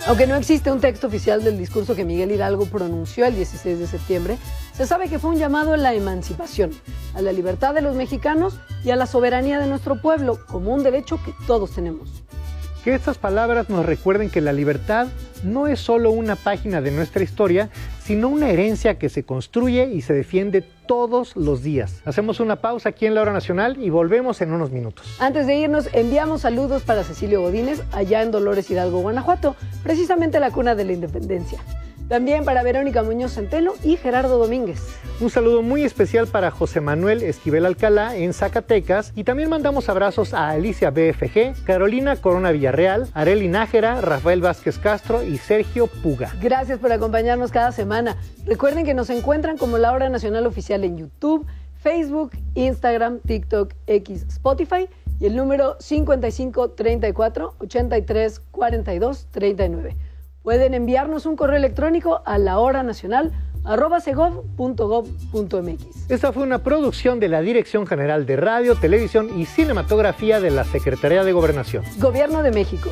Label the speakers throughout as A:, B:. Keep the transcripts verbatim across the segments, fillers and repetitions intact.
A: Aunque no existe un texto oficial del discurso que Miguel Hidalgo pronunció el dieciséis de septiembre, se sabe que fue un llamado a la emancipación, a la libertad de los mexicanos y a la soberanía de nuestro pueblo, como un derecho que todos tenemos.
B: Que estas palabras nos recuerden que la libertad no es solo una página de nuestra historia, sino una herencia que se construye y se defiende todos los días. Hacemos una pausa aquí en La Hora Nacional y volvemos en unos minutos.
A: Antes de irnos, enviamos saludos para Cecilio Godínez, allá en Dolores Hidalgo, Guanajuato, precisamente la cuna de la independencia. También para Verónica Muñoz Centeno y Gerardo Domínguez.
B: Un saludo muy especial para José Manuel Esquivel Alcalá en Zacatecas. Y también mandamos abrazos a Alicia B F G, Carolina Corona Villarreal, Areli Nájera, Rafael Vázquez Castro y Sergio Puga.
A: Gracias por acompañarnos cada semana. Recuerden que nos encuentran como La Hora Nacional Oficial en YouTube, Facebook, Instagram, TikTok, X, Spotify y el número cincuenta y cinco treinta y cuatro ochenta y tres cuarenta y dos treinta y nueve. Pueden enviarnos un correo electrónico a lahoranacional arroba segov punto gov punto mx.
B: Esta fue una producción de la Dirección General de Radio, Televisión y Cinematografía de la Secretaría de Gobernación.
A: Gobierno de México.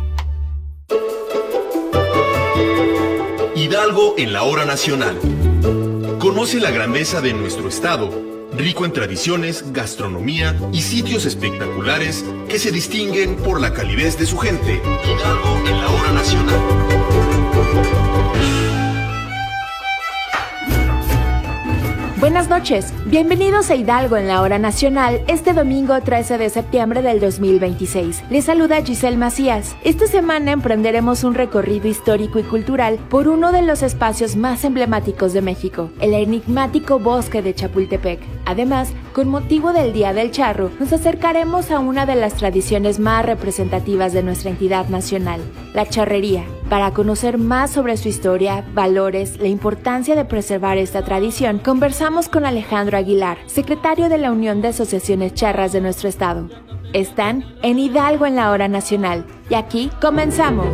C: Hidalgo en la Hora Nacional. Conoce la grandeza de nuestro estado, rico en tradiciones, gastronomía y sitios espectaculares que se distinguen por la calidez de su gente. Hidalgo en la Hora Nacional.
D: Buenas noches, bienvenidos a Hidalgo en la Hora Nacional este domingo trece de septiembre del dos mil veintiséis. Les saluda Giselle Macías. Esta semana emprenderemos un recorrido histórico y cultural por uno de los espacios más emblemáticos de México, el enigmático Bosque de Chapultepec. Además, con motivo del Día del Charro, nos acercaremos a una de las tradiciones más representativas de nuestra entidad nacional, la charrería. Para conocer más sobre su historia, valores, la importancia de preservar esta tradición, conversamos con Alejandro Aguilar, secretario de la Unión de Asociaciones Charras de nuestro estado. Están en Hidalgo en la Hora Nacional. Y aquí comenzamos.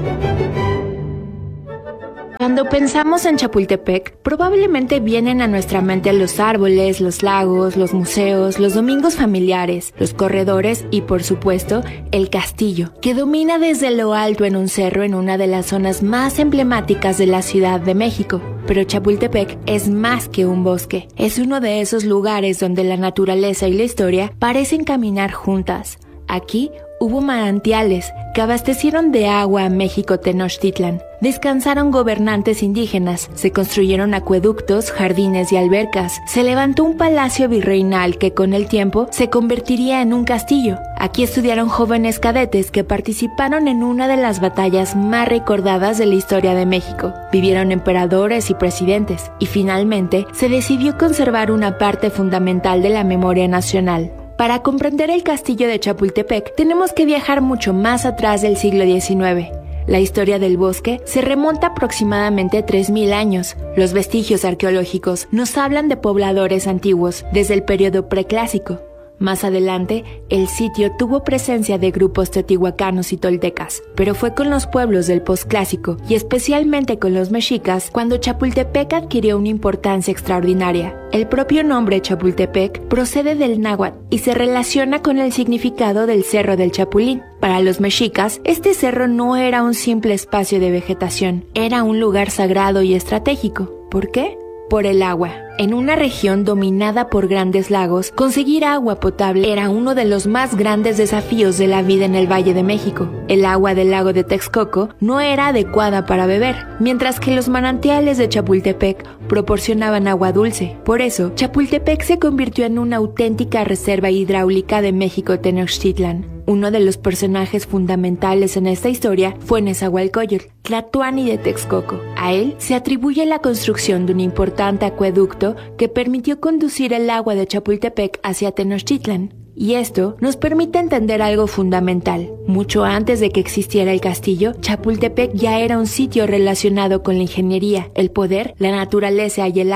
D: Cuando pensamos en Chapultepec, probablemente vienen a nuestra mente los árboles, los lagos, los museos, los domingos familiares, los corredores y, por supuesto, el castillo, que domina desde lo alto en un cerro en una de las zonas más emblemáticas de la Ciudad de México. Pero Chapultepec es más que un bosque. Es uno de esos lugares donde la naturaleza y la historia parecen caminar juntas. Aquí hubo manantiales que abastecieron de agua a México Tenochtitlan. Descansaron gobernantes indígenas, se construyeron acueductos, jardines y albercas. Se levantó un palacio virreinal que con el tiempo se convertiría en un castillo. Aquí estudiaron jóvenes cadetes que participaron en una de las batallas más recordadas de la historia de México. Vivieron emperadores y presidentes. Y finalmente se decidió conservar una parte fundamental de la memoria nacional. Para comprender el castillo de Chapultepec, tenemos que viajar mucho más atrás del siglo diecinueve. La historia del bosque se remonta aproximadamente tres mil años. Los vestigios arqueológicos nos hablan de pobladores antiguos, desde el periodo preclásico. Más adelante, el sitio tuvo presencia de grupos teotihuacanos y toltecas, pero fue con los pueblos del posclásico, y especialmente con los mexicas, cuando Chapultepec adquirió una importancia extraordinaria. El propio nombre Chapultepec procede del náhuatl y se relaciona con el significado del Cerro del Chapulín. Para los mexicas, este cerro no era un simple espacio de vegetación, era un lugar sagrado y estratégico. ¿Por qué? Por el agua. En una región dominada por grandes lagos, conseguir agua potable era uno de los más grandes desafíos de la vida en el Valle de México. El agua del lago de Texcoco no era adecuada para beber, mientras que los manantiales de Chapultepec proporcionaban agua dulce. Por eso, Chapultepec se convirtió en una auténtica reserva hidráulica de México Tenochtitlan. Uno de los personajes fundamentales en esta historia fue Nezahualcóyotl, Tlatoani de Texcoco. A él se atribuye la construcción de un importante acueducto que permitió conducir el agua de Chapultepec hacia Tenochtitlan. Y esto nos permite entender algo fundamental. Mucho antes de que existiera el castillo, Chapultepec ya era un sitio relacionado con la ingeniería, el poder, la naturaleza y el agua.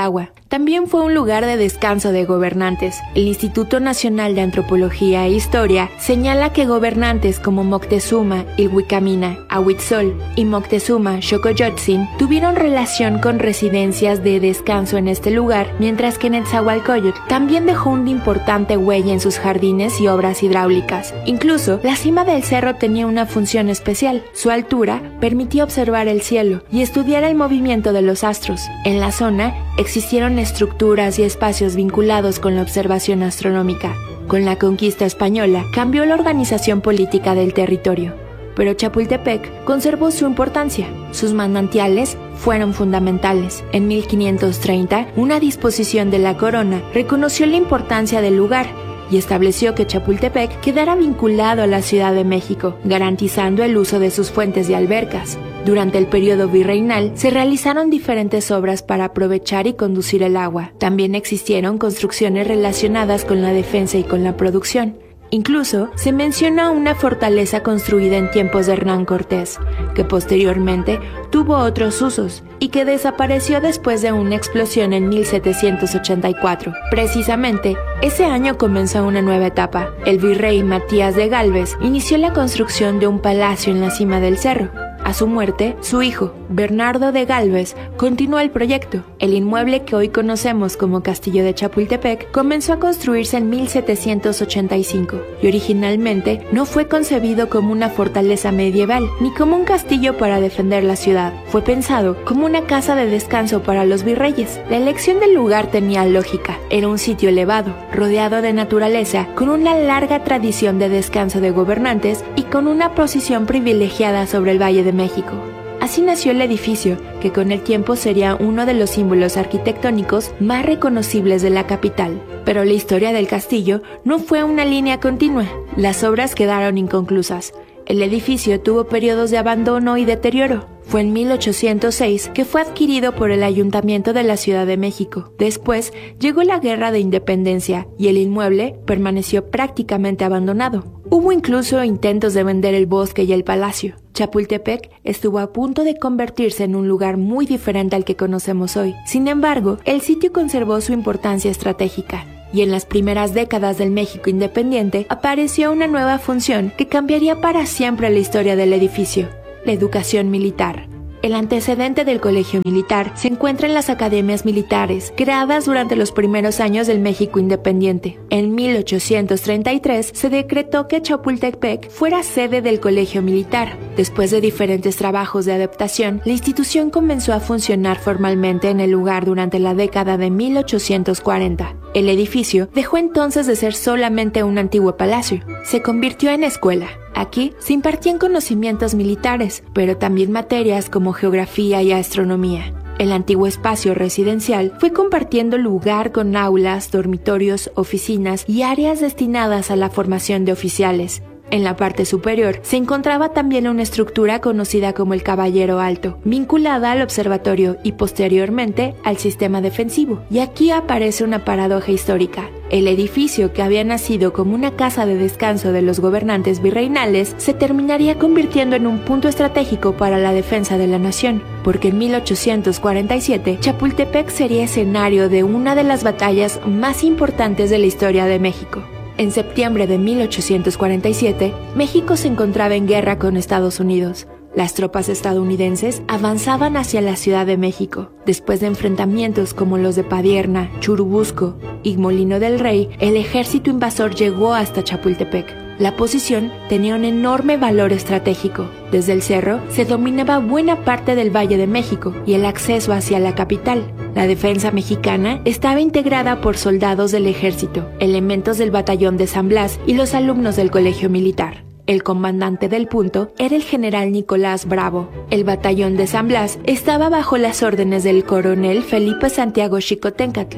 D: también fue un lugar de descanso de gobernantes. El Instituto Nacional de Antropología e Historia señala que gobernantes como Moctezuma Ilhuicamina, Ahuitzol y Moctezuma Xocoyotzin tuvieron relación con residencias de descanso en este lugar, mientras que Netzahualcóyotl también dejó una importante huella en sus jardines y obras hidráulicas. Incluso, la cima del cerro tenía una función especial. Su altura permitía observar el cielo y estudiar el movimiento de los astros. En la zona existieron estructuras y espacios vinculados con la observación astronómica. Con la conquista española, cambió la organización política del territorio, pero Chapultepec conservó su importancia. Sus manantiales fueron fundamentales. En mil quinientos treinta, una disposición de la corona reconoció la importancia del lugar y estableció que Chapultepec quedara vinculado a la Ciudad de México, garantizando el uso de sus fuentes y albercas. Durante el periodo virreinal se realizaron diferentes obras para aprovechar y conducir el agua. También existieron construcciones relacionadas con la defensa y con la producción. Incluso se menciona una fortaleza construida en tiempos de Hernán Cortés, que posteriormente tuvo otros usos y que desapareció después de una explosión en mil setecientos ochenta y cuatro. Precisamente, ese año comenzó una nueva etapa. El virrey Matías de Gálvez inició la construcción de un palacio en la cima del cerro. A su muerte, su hijo, Bernardo de Gálvez, continuó el proyecto. El inmueble que hoy conocemos como Castillo de Chapultepec comenzó a construirse en mil setecientos ochenta y cinco y originalmente no fue concebido como una fortaleza medieval ni como un castillo para defender la ciudad. Fue pensado como una casa de descanso para los virreyes. La elección del lugar tenía lógica. Era un sitio elevado, rodeado de naturaleza, con una larga tradición de descanso de gobernantes y con una posición privilegiada sobre el Valle de México. Así nació el edificio, que con el tiempo sería uno de los símbolos arquitectónicos más reconocibles de la capital. Pero la historia del castillo no fue una línea continua. Las obras quedaron inconclusas. El edificio tuvo periodos de abandono y deterioro. Fue en mil ochocientos seis que fue adquirido por el Ayuntamiento de la Ciudad de México. Después llegó la Guerra de Independencia y el inmueble permaneció prácticamente abandonado. Hubo incluso intentos de vender el bosque y el palacio. Chapultepec estuvo a punto de convertirse en un lugar muy diferente al que conocemos hoy. Sin embargo, el sitio conservó su importancia estratégica. Y en las primeras décadas del México independiente apareció una nueva función que cambiaría para siempre la historia del edificio: la educación militar. El antecedente del colegio militar se encuentra en las academias militares, creadas durante los primeros años del México independiente. En mil ochocientos treinta y tres se decretó que Chapultepec fuera sede del colegio militar. Después de diferentes trabajos de adaptación, la institución comenzó a funcionar formalmente en el lugar durante la década de mil ochocientos cuarenta. El edificio dejó entonces de ser solamente un antiguo palacio. Se convirtió en escuela. Aquí se impartían conocimientos militares, pero también materias como geografía y astronomía. El antiguo espacio residencial fue compartiendo lugar con aulas, dormitorios, oficinas y áreas destinadas a la formación de oficiales. En la parte superior se encontraba también una estructura conocida como el Caballero Alto, vinculada al observatorio y posteriormente al sistema defensivo. Y aquí aparece una paradoja histórica. El edificio, que había nacido como una casa de descanso de los gobernantes virreinales, se terminaría convirtiendo en un punto estratégico para la defensa de la nación, porque en mil ochocientos cuarenta y siete Chapultepec sería escenario de una de las batallas más importantes de la historia de México. En septiembre de mil ochocientos cuarenta y siete, México se encontraba en guerra con Estados Unidos. Las tropas estadounidenses avanzaban hacia la Ciudad de México. Después de enfrentamientos como los de Padierna, Churubusco y Molino del Rey, el ejército invasor llegó hasta Chapultepec. La posición tenía un enorme valor estratégico. Desde el cerro se dominaba buena parte del Valle de México y el acceso hacia la capital. La defensa mexicana estaba integrada por soldados del ejército, elementos del batallón de San Blas y los alumnos del colegio militar. El comandante del punto era el general Nicolás Bravo. El batallón de San Blas estaba bajo las órdenes del coronel Felipe Santiago Xicoténcatl.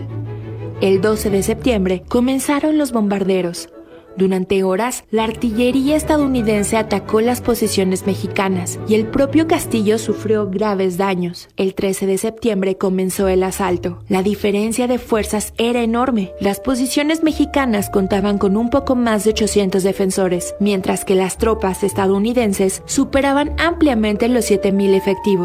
D: El doce de septiembre comenzaron los bombarderos. Durante horas, la artillería estadounidense atacó las posiciones mexicanas y el propio castillo sufrió graves daños. El trece de septiembre comenzó el asalto. La diferencia de fuerzas era enorme. Las posiciones mexicanas contaban con un poco más de ochocientos defensores, mientras que las tropas estadounidenses superaban ampliamente los siete mil efectivos.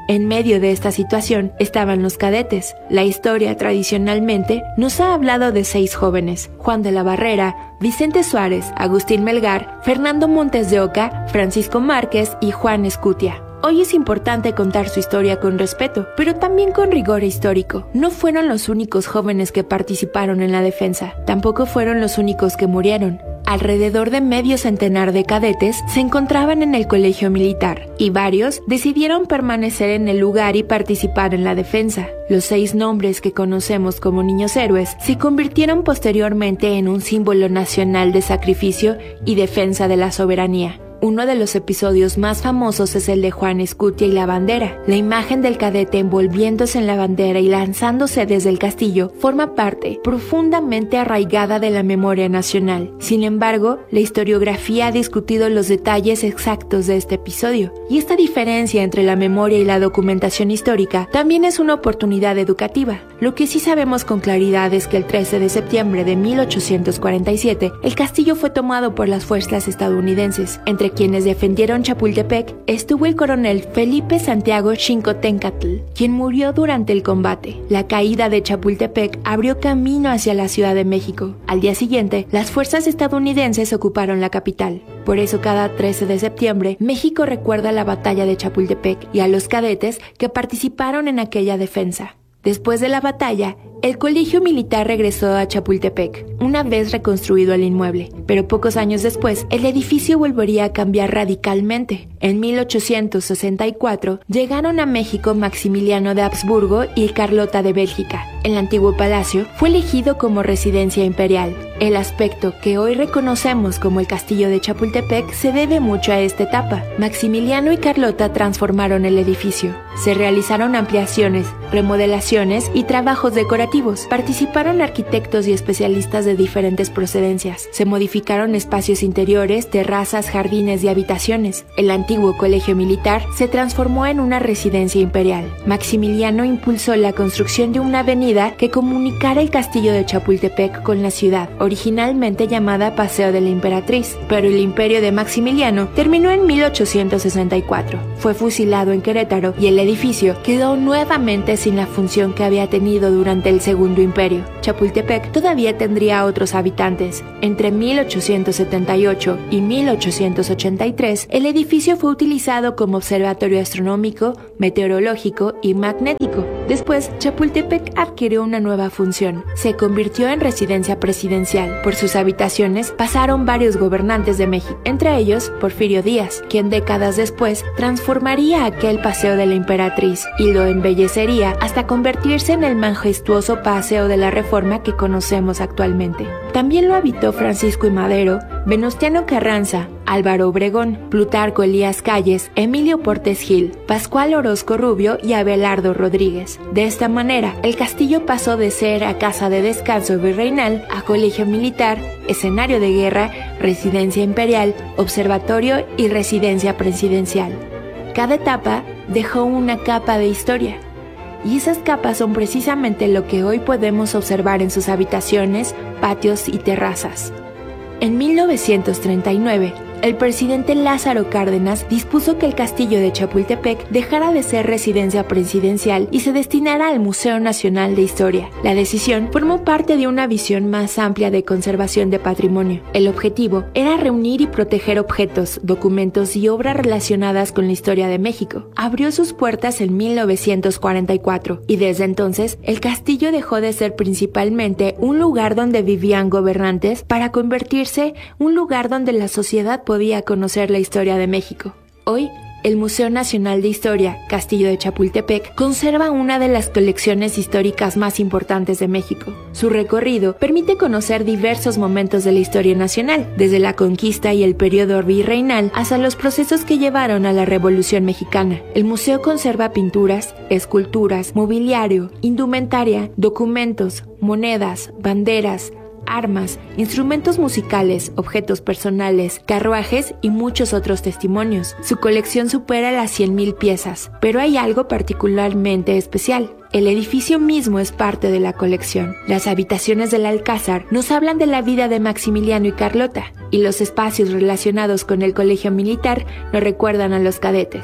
D: En medio de esta situación estaban los cadetes. La historia tradicionalmente nos ha hablado de seis jóvenes: Juan de la Barrera, Vicente Suárez, Agustín Melgar, Fernando Montes de Oca, Francisco Márquez y Juan Escutia. Hoy es importante contar su historia con respeto, pero también con rigor histórico. No fueron los únicos jóvenes que participaron en la defensa, tampoco fueron los únicos que murieron. Alrededor de medio centenar de cadetes se encontraban en el colegio militar, y varios decidieron permanecer en el lugar y participar en la defensa. Los seis nombres que conocemos como niños héroes se convirtieron posteriormente en un símbolo nacional de sacrificio y defensa de la soberanía. Uno de los episodios más famosos es el de Juan Escutia y la bandera. La imagen del cadete envolviéndose en la bandera y lanzándose desde el castillo forma parte profundamente arraigada de la memoria nacional. Sin embargo, la historiografía ha discutido los detalles exactos de este episodio, y esta diferencia entre la memoria y la documentación histórica también es una oportunidad educativa. Lo que sí sabemos con claridad es que el trece de septiembre de mil ochocientos cuarenta y siete, el castillo fue tomado por las fuerzas estadounidenses. Entre quienes defendieron Chapultepec estuvo el coronel Felipe Santiago Xicoténcatl, quien murió durante el combate. La caída de Chapultepec abrió camino hacia la Ciudad de México. Al día siguiente, las fuerzas estadounidenses ocuparon la capital. Por eso, cada trece de septiembre, México recuerda la batalla de Chapultepec y a los cadetes que participaron en aquella defensa. Después de la batalla, el colegio militar regresó a Chapultepec, una vez reconstruido el inmueble, pero pocos años después, el edificio volvería a cambiar radicalmente. En mil ochocientos sesenta y cuatro, llegaron a México Maximiliano de Habsburgo y Carlota de Bélgica. El antiguo palacio fue elegido como residencia imperial. El aspecto que hoy reconocemos como el castillo de Chapultepec se debe mucho a esta etapa. Maximiliano y Carlota transformaron el edificio. Se realizaron ampliaciones, remodelaciones y trabajos decorativos. Participaron arquitectos y especialistas de diferentes procedencias. Se modificaron espacios interiores, terrazas, jardines y habitaciones. El antiguo colegio militar se transformó en una residencia imperial. Maximiliano impulsó la construcción de una avenida que comunicara el castillo de Chapultepec con la ciudad, originalmente llamada Paseo de la Emperatriz, pero el imperio de Maximiliano terminó en mil ochocientos sesenta y cuatro. Fue fusilado en Querétaro y el edificio quedó nuevamente sin la función que había tenido durante el Segundo Imperio. Chapultepec todavía tendría otros habitantes. Entre mil ochocientos setenta y ocho y mil ochocientos ochenta y tres, el edificio fue utilizado como observatorio astronómico, meteorológico y magnético. Después, Chapultepec adquirió una nueva función. Se convirtió en residencia presidencial. Por sus habitaciones pasaron varios gobernantes de México, entre ellos Porfirio Díaz, quien décadas después transformaría aquel Paseo de la Emperatriz y lo embellecería hasta convertirse en el majestuoso Paseo de la Reforma que conocemos actualmente. También lo habitó Francisco I. Madero, Venustiano Carranza, Álvaro Obregón, Plutarco Elías Calles, Emilio Portes Gil, Pascual Orozco Rubio y Abelardo Rodríguez. De esta manera, el castillo pasó de ser a casa de descanso virreinal a colegio militar, escenario de guerra, residencia imperial, observatorio y residencia presidencial. Cada etapa dejó una capa de historia. Y esas capas son precisamente lo que hoy podemos observar en sus habitaciones, patios y terrazas. En mil novecientos treinta y nueve, el presidente Lázaro Cárdenas dispuso que el castillo de Chapultepec dejara de ser residencia presidencial y se destinara al Museo Nacional de Historia. La decisión formó parte de una visión más amplia de conservación de patrimonio. El objetivo era reunir y proteger objetos, documentos y obras relacionadas con la historia de México. Abrió sus puertas en mil novecientos cuarenta y cuatro y desde entonces el castillo dejó de ser principalmente un lugar donde vivían gobernantes para convertirse en un lugar donde la sociedad podía conocer la historia de México. Hoy, el Museo Nacional de Historia, Castillo de Chapultepec, conserva una de las colecciones históricas más importantes de México. Su recorrido permite conocer diversos momentos de la historia nacional, desde la conquista y el periodo virreinal hasta los procesos que llevaron a la Revolución Mexicana. El museo conserva pinturas, esculturas, mobiliario, indumentaria, documentos, monedas, banderas, armas, instrumentos musicales, objetos personales, carruajes y muchos otros testimonios. Su colección supera las cien mil piezas, pero hay algo particularmente especial. El edificio mismo es parte de la colección. Las habitaciones del Alcázar nos hablan de la vida de Maximiliano y Carlota, y los espacios relacionados con el colegio militar nos recuerdan a los cadetes.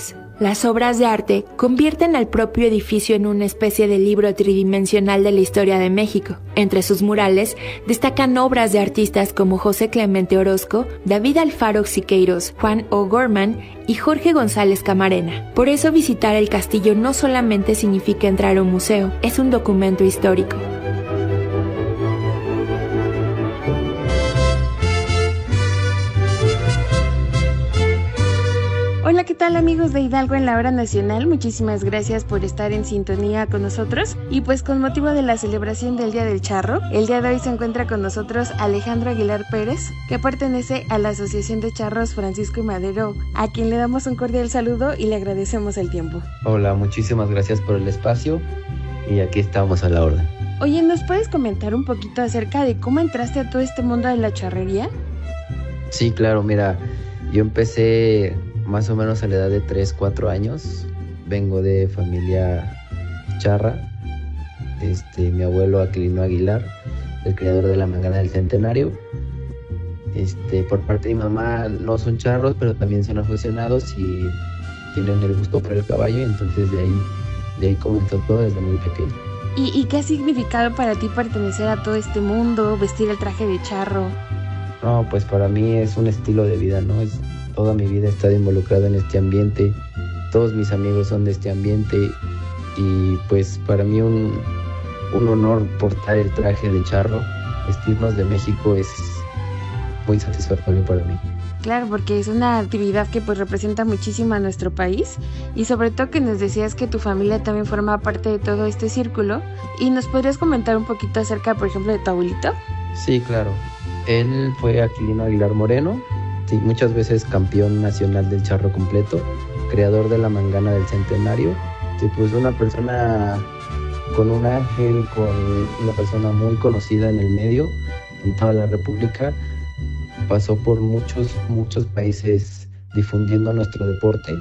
D: Las obras de arte convierten al propio edificio en una especie de libro tridimensional de la historia de México. Entre sus murales destacan obras de artistas como José Clemente Orozco, David Alfaro Siqueiros, Juan O'Gorman y Jorge González Camarena. Por eso visitar el castillo no solamente significa entrar a un museo, es un documento histórico.
E: Hola, ¿qué tal amigos de Hidalgo en la Hora Nacional? Muchísimas gracias por estar en sintonía con nosotros. Y pues con motivo de la celebración del Día del Charro, el día de hoy se encuentra con nosotros Alejandro Aguilar Pérez, que pertenece a la Asociación de Charros Francisco y Madero, a quien le damos un cordial saludo y le agradecemos el tiempo.
F: Hola, muchísimas gracias por el espacio y aquí estamos a la orden.
E: Oye, ¿nos puedes comentar un poquito acerca de cómo entraste a todo este mundo de la charrería?
F: Sí, claro, mira, yo empecé más o menos a la edad de tres, cuatro años. Vengo de familia charra. Este, mi abuelo Aquilino Aguilar, el creador de la Mangana del Centenario. Este, por parte de mi mamá no son charros, pero también son aficionados y tienen el gusto por el caballo, y entonces de ahí, de ahí comenzó todo desde muy pequeño.
E: ¿Y, ¿Y qué ha significado para ti pertenecer a todo este mundo, vestir el traje de charro?
F: No, pues para mí es un estilo de vida, ¿no? Es Toda mi vida he estado involucrado en este ambiente, todos mis amigos son de este ambiente y pues para mí un, un honor portar el traje de charro, vestirnos de México es muy satisfactorio para mí.
E: Claro, porque es una actividad que pues representa muchísimo a nuestro país y sobre todo que nos decías que tu familia también forma parte de todo este círculo. ¿Y nos podrías comentar un poquito acerca, por ejemplo, de tu abuelito?
F: Sí, claro. Él fue Aquilino Aguilar Moreno. Sí, muchas veces campeón nacional del charro completo, creador de la Mangana del Centenario. Sí, pues una persona con un ángel, con una persona muy conocida en el medio, en toda la República. Pasó por muchos, muchos países difundiendo nuestro deporte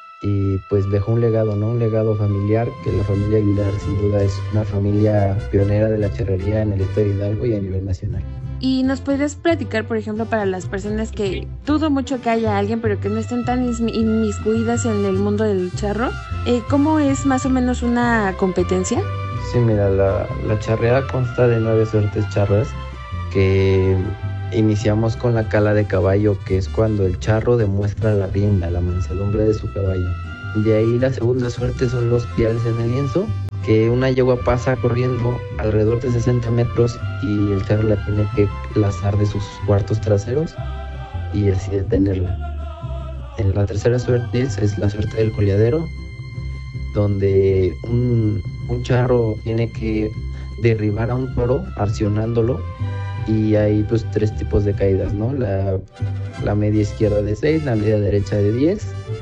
F: y pues dejó un legado, ¿no? Un legado familiar, que la familia Aguilar sin duda es una familia pionera de la charrería en el estado de Hidalgo y a nivel nacional.
E: ¿Y nos podrías platicar, por ejemplo, para las personas que dudo mucho que haya alguien, pero que no estén tan inmiscuidas en el mundo del charro, eh, cómo es más o menos una competencia?
F: Sí, mira, la, la charreada consta de nueve suertes charras que iniciamos con la cala de caballo, que es cuando el charro demuestra la rienda, la mansedumbre de su caballo. De ahí la segunda suerte son los piales en el lienzo, que una yegua pasa corriendo alrededor de sesenta metros y el charro la tiene que lazar de sus cuartos traseros y así detenerla. En la tercera suerte es, es la suerte del coleadero, donde un, un charro tiene que derribar a un toro arcionándolo, y hay pues tres tipos de caídas, ¿no? La, la media izquierda de seis, la media derecha de diez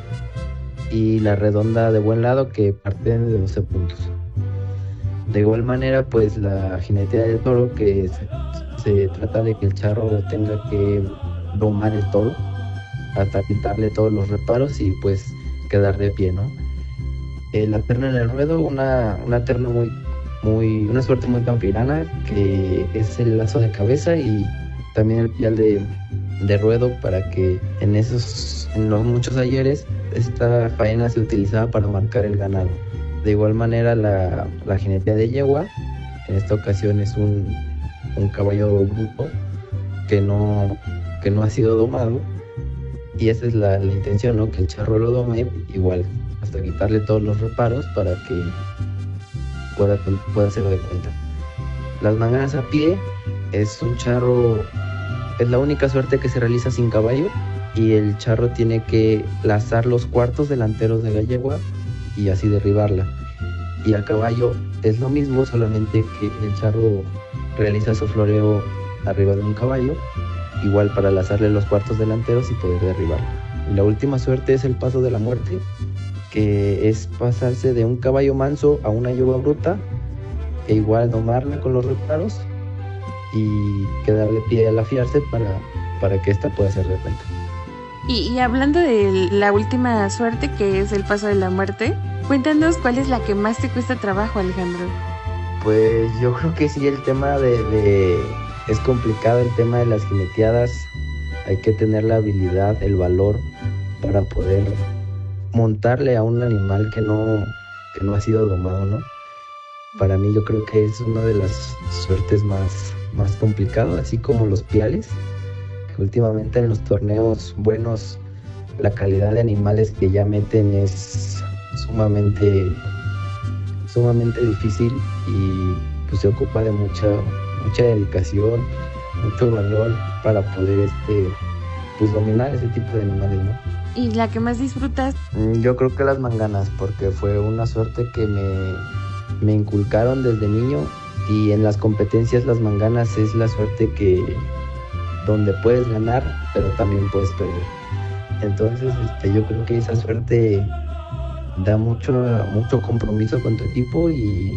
F: y la redonda de buen lado, que parten de doce puntos. De igual manera, pues la jineteada del toro, que se, se trata de que el charro tenga que domar el toro hasta quitarle todos los reparos y pues quedar de pie, ¿no? Eh, la terna en el ruedo, una, una terna muy, muy, una suerte muy campirana, que es el lazo de cabeza y también el pial de, de ruedo, para que en esos, en los muchos ayeres, esta faena se utilizaba para marcar el ganado. De igual manera, la, la jinetea de yegua, en esta ocasión es un, un caballo bruto que no, que no ha sido domado, y esa es la, la intención, ¿no? Que el charro lo dome igual, hasta quitarle todos los reparos para que pueda, pueda hacerlo de cuenta. Las manganas a pie es un charro, es la única suerte que se realiza sin caballo, y el charro tiene que lazar los cuartos delanteros de la yegua y así derribarla. Y a caballo es lo mismo, solamente que el charro realiza su floreo arriba de un caballo, igual para lazarle los cuartos delanteros y poder derribarla. Y la última suerte es el paso de la muerte, que es pasarse de un caballo manso a una yegua bruta, e igual domarla con los reparos y quedar de pie al afiarse para, para que ésta pueda ser de cuenta.
E: Y, y hablando de la última suerte, que es el paso de la muerte, cuéntanos cuál es la que más te cuesta trabajo, Alejandro.
F: Pues yo creo que sí, el tema de, de... es complicado el tema de las jineteadas. Hay que tener la habilidad, el valor para poder montarle a un animal que no, que no ha sido domado, ¿no? Para mí yo creo que es una de las suertes más, más complicadas, así como los piales, que últimamente en los torneos buenos la calidad de animales que ya meten es sumamente, sumamente difícil y pues se ocupa de mucha, mucha dedicación, mucho valor para poder este, pues dominar ese tipo de animales, ¿no?
E: ¿Y la que más disfrutas?
F: Yo creo que las manganas, porque fue una suerte que me, me inculcaron desde niño, y en las competencias las manganas es la suerte que donde puedes ganar, pero también puedes perder. Entonces este, yo creo que esa suerte da mucho, mucho compromiso con tu equipo y,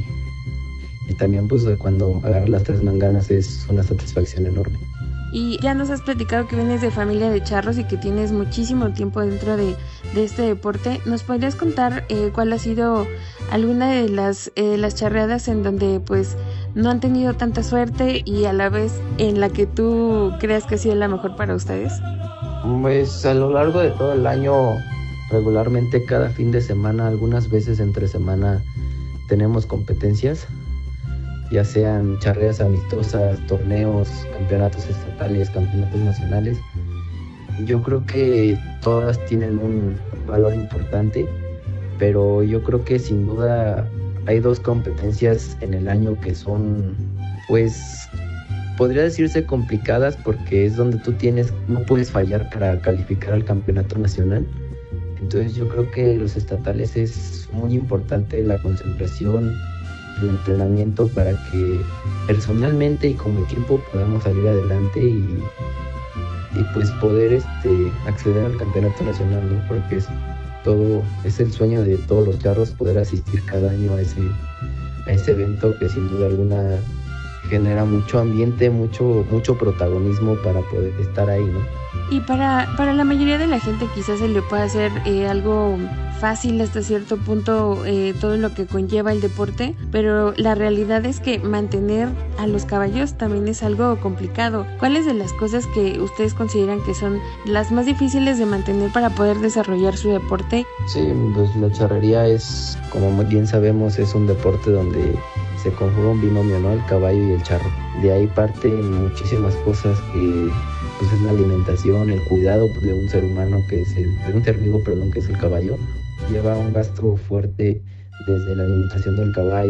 F: y también pues cuando agarras las tres manganas es una satisfacción enorme.
E: Y ya nos has platicado que vienes de familia de charros y que tienes muchísimo tiempo dentro de, de este deporte. ¿Nos podrías contar eh, cuál ha sido alguna de las, eh, las charreadas en donde pues no han tenido tanta suerte y a la vez en la que tú creas que ha sido la mejor para ustedes?
F: Pues a lo largo de todo el año, regularmente cada fin de semana, algunas veces entre semana tenemos competencias, ya sean charreas amistosas, torneos, campeonatos estatales, campeonatos nacionales. Yo creo que todas tienen un valor importante, pero yo creo que sin duda hay dos competencias en el año que son, pues, podría decirse complicadas, porque es donde tú tienes, no puedes fallar para calificar al campeonato nacional. Entonces yo creo que los estatales es muy importante la concentración, el entrenamiento para que personalmente y como equipo podamos salir adelante y, y pues poder este, acceder al campeonato nacional, ¿no? Porque es todo, es el sueño de todos los charros poder asistir cada año a ese, a ese evento que sin duda alguna genera mucho ambiente, mucho, mucho protagonismo para poder estar ahí, ¿no?
E: Y para, para la mayoría de la gente quizás se le pueda hacer eh, algo fácil hasta cierto punto eh, todo lo que conlleva el deporte, pero la realidad es que mantener a los caballos también es algo complicado. ¿Cuáles de las cosas que ustedes consideran que son las más difíciles de mantener para poder desarrollar su deporte?
F: Sí, pues la charrería es, como bien sabemos, es un deporte donde se conjuga un binomio, ¿no? El caballo y el charro. De ahí parten muchísimas cosas que pues es la alimentación, el cuidado de un ser humano que es el, de un ser vivo, perdón, que es el caballo. Lleva un gasto fuerte desde la alimentación del caballo,